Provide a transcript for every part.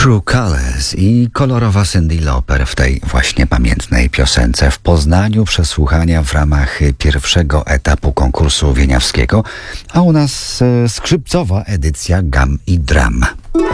True Colors i kolorowa Cyndi Lauper w tej właśnie pamiętnej piosence w Poznaniu przesłuchania w ramach pierwszego etapu konkursu wieniawskiego, a u nas skrzypcowa edycja Gam i Dram.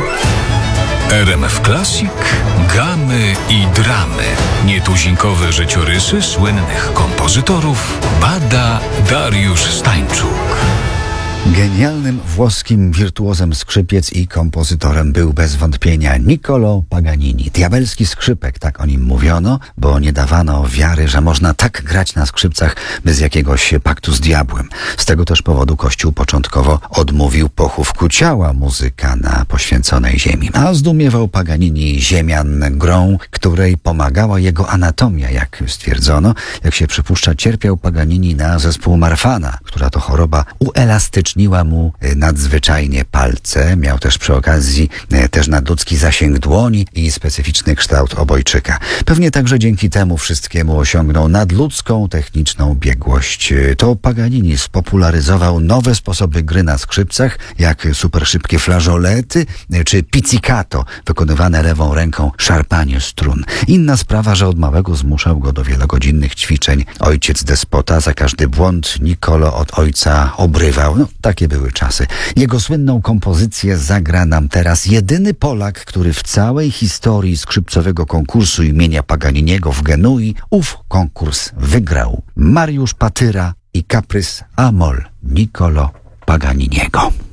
RMF Classic, gamy i dramy. Nietuzinkowe życiorysy słynnych kompozytorów bada Dariusz Stańczuk. Genialnym włoskim wirtuozem skrzypiec i kompozytorem był bez wątpienia Niccolò Paganini. Diabelski skrzypek, tak o nim mówiono, bo nie dawano wiary, że można tak grać na skrzypcach bez jakiegoś paktu z diabłem. Z tego też powodu Kościół początkowo odmówił pochówku ciała muzyka na poświęconej ziemi. A zdumiewał Paganini ziemian grą, której pomagała jego anatomia, jak stwierdzono. Jak się przypuszcza, cierpiał Paganini na zespół Marfana, która to choroba uelastyczniła mu nadzwyczajnie palce. Miał też przy okazji też nadludzki zasięg dłoni i specyficzny kształt obojczyka. Pewnie także dzięki temu wszystkiemu osiągnął nadludzką techniczną biegłość. To Paganini spopularyzował nowe sposoby gry na skrzypcach, jak superszybkie flażolety czy pizzicato, wykonywane lewą ręką, szarpanie strun. Inna sprawa, że od małego zmuszał go do wielogodzinnych ćwiczeń ojciec despota. Za każdy błąd Niccolò od ojca obrywał. Takie były czasy. Jego słynną kompozycję zagra nam teraz jedyny Polak, który w całej historii skrzypcowego konkursu imienia Paganiniego w Genui ów konkurs wygrał. Mariusz Patyra i kaprys a moll Niccolò Paganiniego.